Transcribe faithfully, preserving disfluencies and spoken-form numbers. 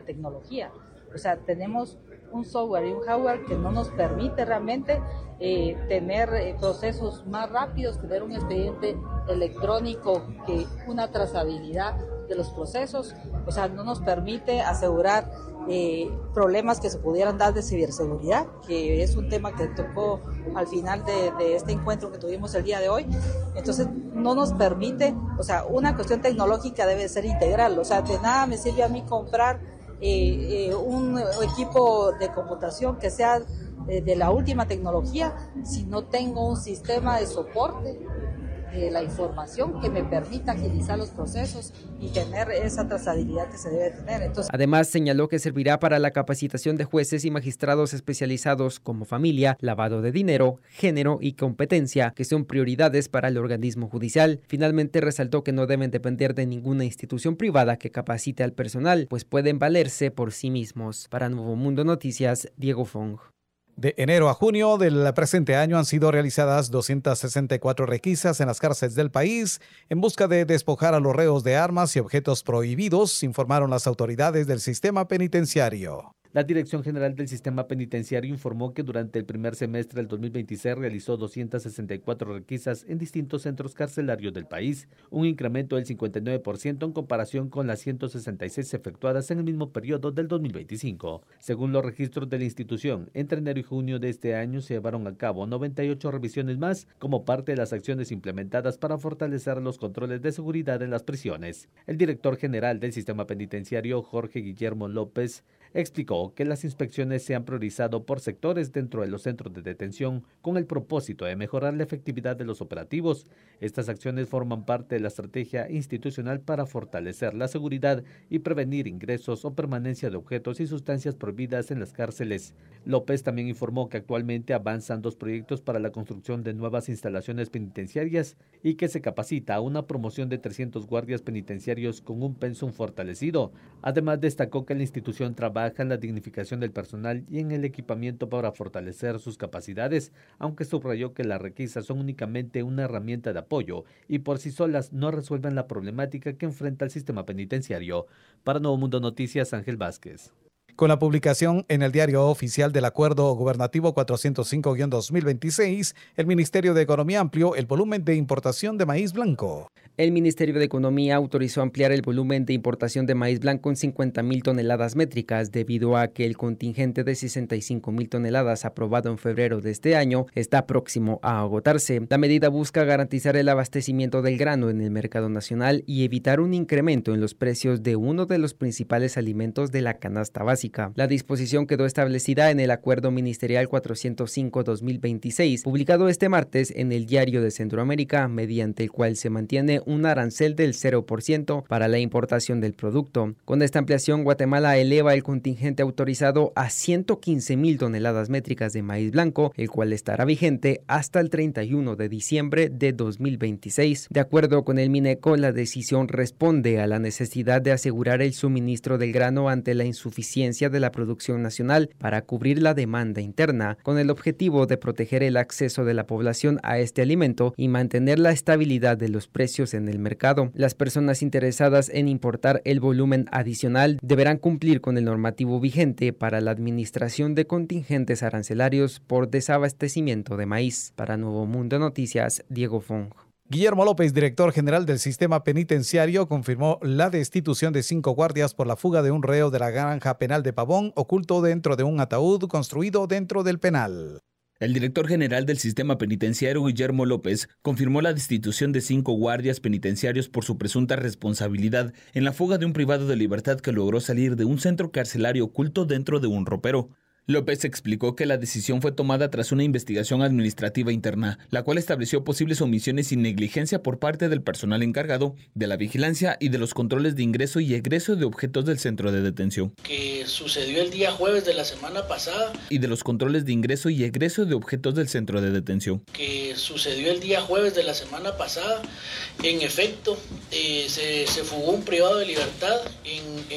tecnología. O sea, tenemos un software y un hardware que no nos permite realmente eh, tener eh, procesos más rápidos, tener un expediente electrónico, que una trazabilidad de los procesos, o sea, no nos permite asegurar eh, problemas que se pudieran dar de ciberseguridad, que es un tema que tocó al final de, de este encuentro que tuvimos el día de hoy. Entonces, no nos permite, o sea, una cuestión tecnológica debe ser integral, o sea, de nada me sirve a mí comprar Eh, eh, un equipo de computación que sea eh, de la última tecnología si no tengo un sistema de soporte de la información que me permita agilizar los procesos y tener esa trazabilidad que se debe tener. Entonces, además, señaló que servirá para la capacitación de jueces y magistrados especializados como familia, lavado de dinero, género y competencia, que son prioridades para el organismo judicial. Finalmente, resaltó que no deben depender de ninguna institución privada que capacite al personal, pues pueden valerse por sí mismos. Para Nuevo Mundo Noticias, Diego Fong. De enero a junio del presente año han sido realizadas doscientas sesenta y cuatro requisas en las cárceles del país en busca de despojar a los reos de armas y objetos prohibidos, informaron las autoridades del sistema penitenciario. La Dirección General del Sistema Penitenciario informó que durante el primer semestre del dos mil veintiséis realizó doscientas sesenta y cuatro requisas en distintos centros carcelarios del país, un incremento del cincuenta y nueve por ciento en comparación con las ciento sesenta y seis efectuadas en el mismo periodo del dos mil veinticinco. Según los registros de la institución, entre enero y junio de este año se llevaron a cabo noventa y ocho revisiones más como parte de las acciones implementadas para fortalecer los controles de seguridad en las prisiones. El director general del Sistema Penitenciario, Jorge Guillermo López, explicó que las inspecciones se han priorizado por sectores dentro de los centros de detención con el propósito de mejorar la efectividad de los operativos. Estas acciones forman parte de la estrategia institucional para fortalecer la seguridad y prevenir ingresos o permanencia de objetos y sustancias prohibidas en las cárceles. López también informó que actualmente avanzan dos proyectos para la construcción de nuevas instalaciones penitenciarias y que se capacita a una promoción de trescientos guardias penitenciarios con un pensum fortalecido. Además, destacó que la institución trabaja en la dignificación del personal y en el equipamiento para fortalecer sus capacidades, aunque subrayó que las requisas son únicamente una herramienta de apoyo y por sí solas no resuelven la problemática que enfrenta el sistema penitenciario. Para Nuevo Mundo Noticias, Ángel Vázquez. Con la publicación en el Diario Oficial del Acuerdo Gubernativo cuatrocientos cinco guión dos mil veintiséis, el Ministerio de Economía amplió el volumen de importación de maíz blanco. El Ministerio de Economía autorizó ampliar el volumen de importación de maíz blanco en cincuenta mil toneladas métricas debido a que el contingente de sesenta y cinco mil toneladas aprobado en febrero de este año está próximo a agotarse. La medida busca garantizar el abastecimiento del grano en el mercado nacional y evitar un incremento en los precios de uno de los principales alimentos de la canasta básica. La disposición quedó establecida en el Acuerdo Ministerial cuatrocientos cinco guión dos mil veintiséis, publicado este martes en el Diario de Centroamérica, mediante el cual se mantiene un arancel del cero por ciento para la importación del producto. Con esta ampliación, Guatemala eleva el contingente autorizado a ciento quince mil toneladas métricas de maíz blanco, el cual estará vigente hasta el treinta y uno de diciembre de dos mil veintiséis. De acuerdo con el Mineco, la decisión responde a la necesidad de asegurar el suministro del grano ante la insuficiencia de la producción nacional para cubrir la demanda interna, con el objetivo de proteger el acceso de la población a este alimento y mantener la estabilidad de los precios en el mercado. Las personas interesadas en importar el volumen adicional deberán cumplir con el normativo vigente para la administración de contingentes arancelarios por desabastecimiento de maíz. Para Nuevo Mundo Noticias, Diego Fong. Guillermo López, director general del sistema penitenciario, confirmó la destitución de cinco guardias por la fuga de un reo de la granja penal de Pavón, oculto dentro de un ataúd construido dentro del penal. El director general del sistema penitenciario, Guillermo López, confirmó la destitución de cinco guardias penitenciarios por su presunta responsabilidad en la fuga de un privado de libertad que logró salir de un centro carcelario oculto dentro de un ropero. López explicó que la decisión fue tomada tras una investigación administrativa interna, la cual estableció posibles omisiones y negligencia por parte del personal encargado de la vigilancia y de los controles de ingreso y egreso de objetos del centro de detención. Que sucedió el día jueves de la semana pasada. Y de los controles de ingreso y egreso de objetos del centro de detención. Que sucedió el día jueves de la semana pasada. En efecto, eh, se, se fugó un privado de libertad en,